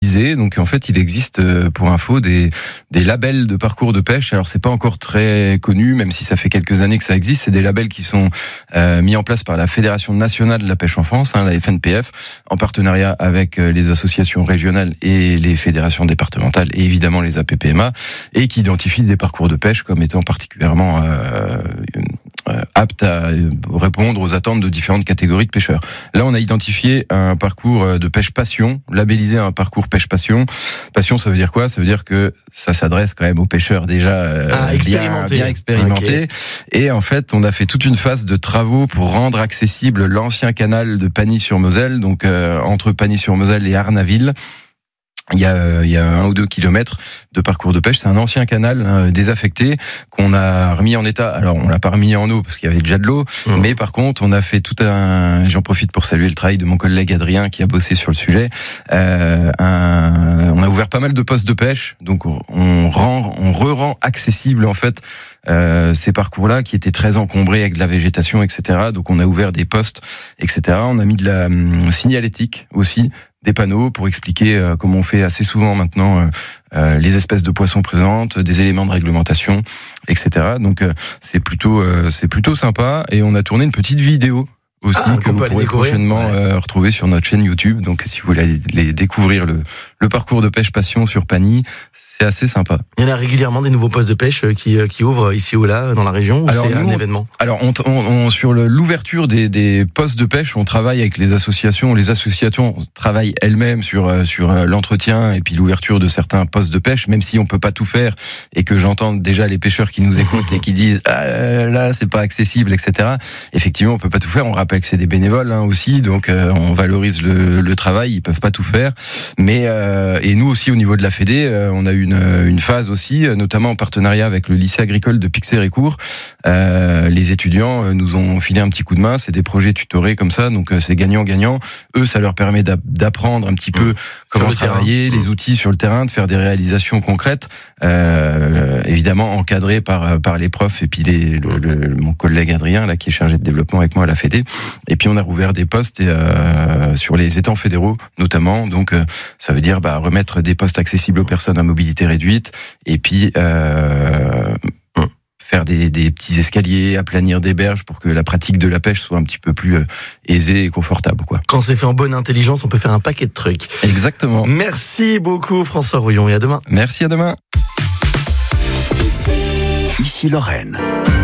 baptisé. Donc en fait, il existe, pour info, des labels de parcours de pêche. Alors c'est pas encore très connu, même si ça fait quelques années que ça existe. C'est des labels qui sont mis en place par la Fédération nationale de la pêche en France, la FNPF, en partenariat avec les associations régionales et les fédérations départementales et évidemment les APPMA, et qui identifient des parcours de pêche comme étant particulièrement aptes à répondre aux attentes de différentes catégories de pêcheurs. Là, on a identifié un parcours de pêche passion, labellisé un parcours pêche passion. Passion, ça veut dire quoi ? Ça veut dire que ça s'adresse quand même aux pêcheurs déjà bien expérimentés. Okay. Et en fait, on a fait toute une phase de travaux pour rendre accessible l'ancien canal de Pagny-sur-Moselle, donc entre Pagny-sur-Moselle et Arnaville. Il y a 1 ou 2 kilomètres de parcours de pêche. C'est un ancien canal désaffecté qu'on a remis en état. Alors, on l'a pas remis en eau parce qu'il y avait déjà de l'eau, mais par contre, on a fait j'en profite pour saluer le travail de mon collègue Adrien qui a bossé sur le sujet. On a ouvert pas mal de postes de pêche, donc on re-rend accessible en fait ces parcours-là qui étaient très encombrés avec de la végétation, etc. Donc, on a ouvert des postes, etc. On a mis de la signalétique aussi, des panneaux pour expliquer comme on fait assez souvent maintenant les espèces de poissons présentes, des éléments de réglementation, etc. Donc c'est plutôt sympa, et on a tourné une petite vidéo aussi que vous pourrez prochainement retrouver sur notre chaîne YouTube. Donc si vous voulez aller découvrir le parcours de pêche passion sur Pagny, c'est assez sympa. Il y en a régulièrement des nouveaux postes de pêche qui ouvrent ici ou là dans la région, ou c'est un événement ? Alors on sur l'ouverture des postes de pêche, on travaille avec les associations. Les associations travaillent elles-mêmes sur l'entretien et puis l'ouverture de certains postes de pêche, même si on peut pas tout faire, et que j'entends déjà les pêcheurs qui nous écoutent et qui disent là c'est pas accessible, etc. Effectivement, on peut pas tout faire. On rappelle que c'est des bénévoles aussi, donc on valorise le travail. Ils peuvent pas tout faire, mais et nous aussi au niveau de la Fédé, on a eu une phase aussi, notamment en partenariat avec le lycée agricole de Pixérécourt. Les étudiants nous ont filé un petit coup de main. C'est des projets tutorés comme ça, donc c'est gagnant-gagnant. Eux, ça leur permet d'apprendre un petit peu comment travailler, les outils sur le terrain, de faire des réalisations concrètes, évidemment encadrées par les profs et puis mon collègue Adrien là qui est chargé de développement avec moi à la Fédé. Et puis on a rouvert des postes sur les étangs fédéraux notamment. Donc ça veut dire remettre des postes accessibles aux personnes à mobilité réduite, et puis faire des petits escaliers, aplanir des berges pour que la pratique de la pêche soit un petit peu plus aisée et confortable, quoi. Quand c'est fait en bonne intelligence, on peut faire un paquet de trucs. Exactement. Merci beaucoup François Rouillon, et à demain. Merci, à demain. Ici Lorraine.